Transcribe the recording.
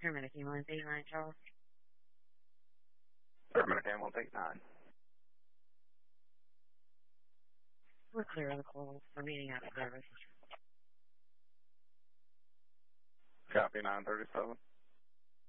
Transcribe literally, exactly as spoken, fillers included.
Paramedic ambulance eight nine Charles. Paramedic ambulance eight nine. We're clear of the call. Remaining out of service. Copy nine thirty-seven.